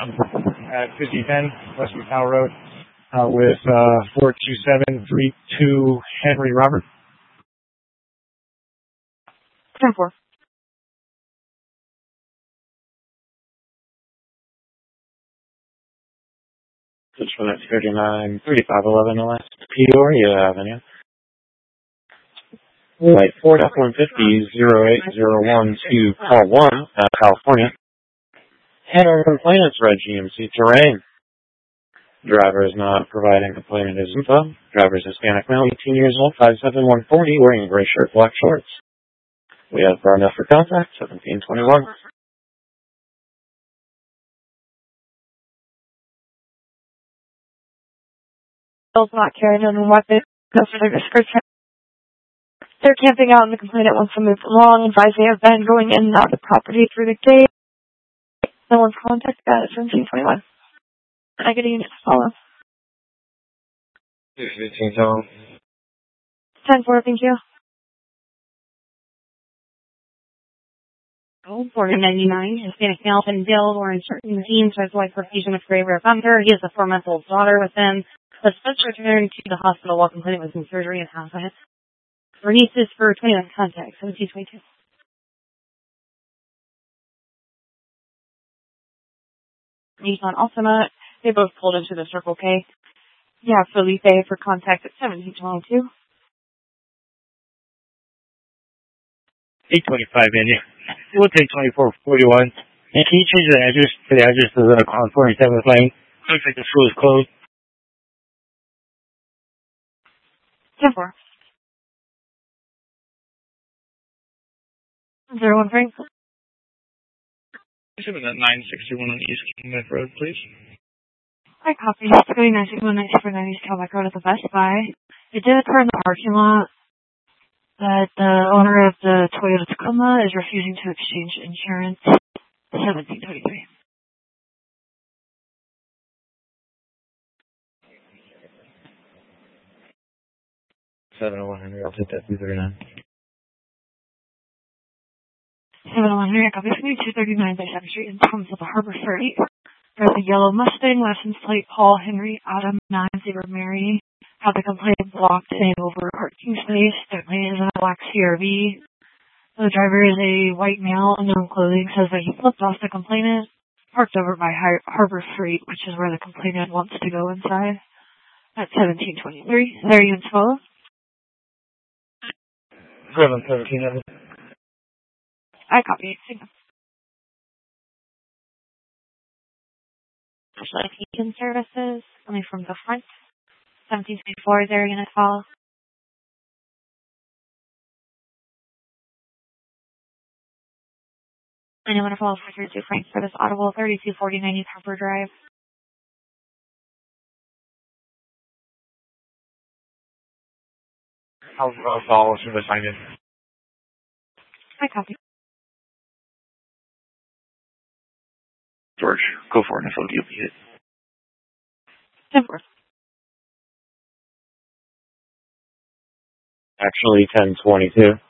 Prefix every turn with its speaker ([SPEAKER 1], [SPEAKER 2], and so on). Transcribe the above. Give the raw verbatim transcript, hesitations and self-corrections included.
[SPEAKER 1] at fifty ten West McDowell Road uh, with uh, four two seven three two Henry Robert.
[SPEAKER 2] ten four.
[SPEAKER 1] This one at thirty-nine thirty-five eleven West Peoria Avenue. Flight four one fifty zero eight zero one to call one, uh, California. Head on complainants, Red G M C Terrain. Driver is not providing complainant his info. Driver is Hispanic male, eighteen years old, five seven one forty, wearing gray shirt, black shorts. We have bar enough for contact, seventeen twenty-one.
[SPEAKER 2] Bill's not carrying any weapons. That's for their description. They're camping out and the complainant wants to move along. Advise they have been going in and out of the property through the day. No one's contacted at seventeen twenty-one. I get a unit to follow.
[SPEAKER 1] fifteen tone.
[SPEAKER 2] ten four, thank you.
[SPEAKER 3] Oh, four ninety-nine, Hispanic male, and Bill, wearing certain jeans, his wife, Caucasian with gray hair thunder. He has a four-month-old daughter with him. Was supposed to return to the hospital while complaining was in surgery and house. Bernice is for twenty-one contact, seventeen twenty-two. He's on Ultima. They both pulled into the Circle K. Yeah, Felipe for contact at seventeen twenty-two.
[SPEAKER 1] eight twenty-five, India. We'll take twenty-four forty-one. And can you change the address to the address of the on forty-seventh lane? Looks like the school is closed.
[SPEAKER 2] ten four. zero one three.
[SPEAKER 1] Should have been at nine sixty-one on East Kingman Road, please.
[SPEAKER 2] I copy. Going nine sixty-one ninety for ninety Cadillac Road at the Best Buy. It did occur in the parking lot that the owner of the Toyota Tacoma is refusing to exchange insurance. seventeen twenty-three.
[SPEAKER 1] seven oh one Henry, I'll take that two thirty-nine.
[SPEAKER 2] seven oh one Henry, I copy. two thirty-nine by second Street in terms of the Harbor thirty. There's a yellow Mustang, license plate Paul Henry Adam nine zero Mary. Had the complainant blocked in over parking space. The complainant is in a black C R V. The driver is a white male, unknown clothing, says that he flipped off the complainant, parked over by Harbor Freight, which is where the complainant wants to go inside, at seventeen twenty-three. There you follow.
[SPEAKER 1] seven seventeen.
[SPEAKER 2] I copy.
[SPEAKER 3] National Beacon Services, coming from the front. seventeen twenty-four, is there a unit follow? Anyone to follow four thirty-two Frank Service Audible, thirty-two forty ninety Harper Drive.
[SPEAKER 1] I'll, I'll follow as soon as I find it.
[SPEAKER 2] I copy.
[SPEAKER 1] George, go for it if I'll give you it.
[SPEAKER 2] ten four.
[SPEAKER 1] Actually, ten twenty-two.